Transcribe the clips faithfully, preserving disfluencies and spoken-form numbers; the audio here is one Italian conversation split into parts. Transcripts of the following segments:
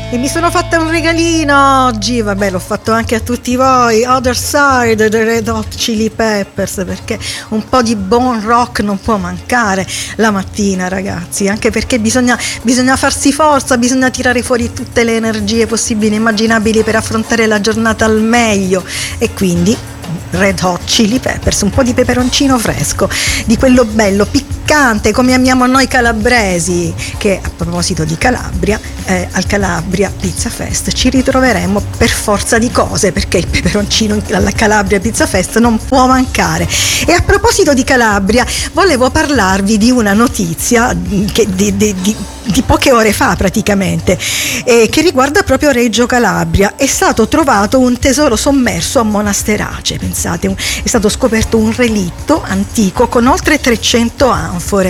E mi sono fatta un regalino oggi, vabbè, l'ho fatto anche a tutti voi, Other Side dei Red Hot Chili Peppers, perché un po' di buon rock non può mancare la mattina, ragazzi, anche perché bisogna, bisogna farsi forza, bisogna tirare fuori tutte le energie possibili e immaginabili per affrontare la giornata al meglio, e quindi Red Hot Chili Peppers, un po' di peperoncino fresco, di quello bello, piccante, come amiamo noi calabresi, che a proposito di Calabria, eh, al Calabria Pizza Fest ci ritroveremo per forza di cose, perché il peperoncino alla Calabria Pizza Fest non può mancare. E a proposito di Calabria, volevo parlarvi di una notizia che di, di, di, di poche ore fa praticamente, eh, che riguarda proprio Reggio Calabria. È stato trovato un tesoro sommerso a Monasterace. Pensate, è stato scoperto un relitto antico con oltre trecento anfore.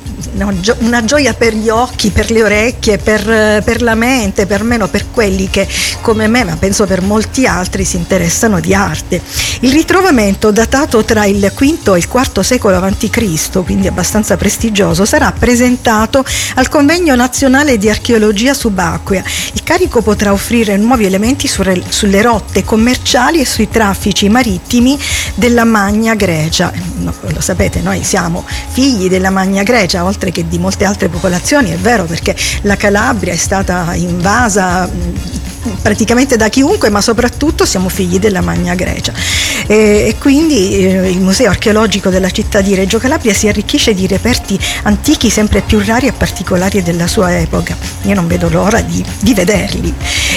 Una gioia per gli occhi, per le orecchie, per, per la mente, perlomeno per quelli che come me, ma penso per molti altri, si interessano di arte. Il ritrovamento, datato tra il quinto e il quarto secolo avanti Cristo, quindi abbastanza prestigioso, sarà presentato al Convegno Nazionale di Archeologia Subacquea. Il carico potrà offrire nuovi elementi sulle, sulle rotte commerciali e sui traffici marittimi della Magna Grecia. No, lo sapete, noi siamo figli della Magna Grecia, oltre che di molte altre popolazioni, è vero, perché la Calabria è stata invasa praticamente da chiunque, ma soprattutto siamo figli della Magna Grecia, e, e quindi eh, il Museo Archeologico della città di Reggio Calabria si arricchisce di reperti antichi sempre più rari e particolari della sua epoca. Io non vedo l'ora di, di vederli.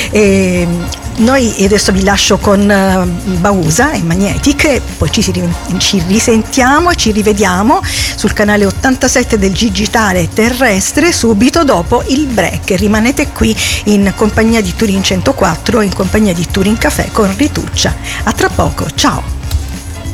E noi adesso vi lascio con uh, Bausa e Magnetic, e poi ci, si, ci risentiamo e ci rivediamo sul canale ottantasette del Digitale Terrestre subito dopo il break. Rimanete qui in compagnia di Turin centoquattro, in compagnia di Turin Café con Rituccia. A tra poco, ciao!